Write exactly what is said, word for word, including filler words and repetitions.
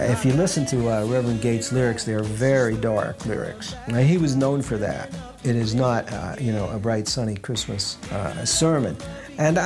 if you listen to uh, Reverend Gates' lyrics, they're very dark lyrics. Now, he was known for that. It is not, uh, you know, a bright, sunny Christmas uh, sermon. And